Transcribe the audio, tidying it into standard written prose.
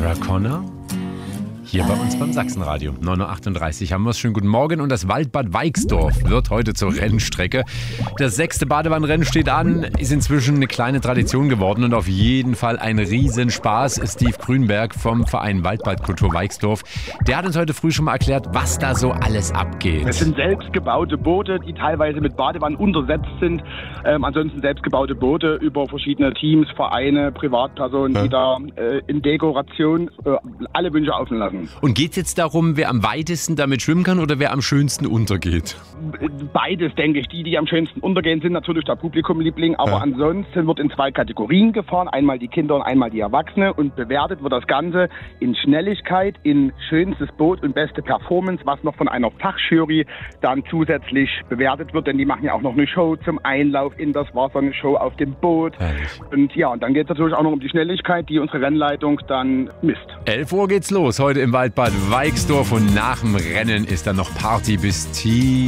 Sarah Connor. Hier bei uns beim Sachsenradio. 9.38 Uhr haben wir es. Schönen guten Morgen. Und das Waldbad Weixdorf wird heute zur Rennstrecke. Das 6. Badewannenrennen steht an, ist inzwischen eine kleine Tradition geworden und auf jeden Fall ein Riesenspaß. Steve Grünberg vom Verein Waldbadkultur Weixdorf, der hat uns heute früh schon mal erklärt, was da so alles abgeht. Es sind selbstgebaute Boote, die teilweise mit Badewannen untersetzt sind. Ansonsten selbstgebaute Boote über verschiedene Teams, Vereine, Privatpersonen, die da in Dekoration alle Wünsche offen lassen. Und geht es jetzt darum, wer am weitesten damit schwimmen kann oder wer am schönsten untergeht? Beides, denke ich. Die am schönsten untergehen, sind natürlich der Publikumliebling. Aber ansonsten wird in 2 Kategorien gefahren. Einmal die Kinder und einmal die Erwachsene. Und bewertet wird das Ganze in Schnelligkeit, in schönstes Boot und beste Performance, was noch von einer Fachjury dann zusätzlich bewertet wird. Denn die machen ja auch noch eine Show zum Einlauf in das Wasser, eine Show auf dem Boot. Und ja, und dann geht es natürlich auch noch um die Schnelligkeit, die unsere Rennleitung dann misst. 11 Uhr geht's los, heute im Waldbad Weixdorf. Und nach dem Rennen ist dann noch Party bis tief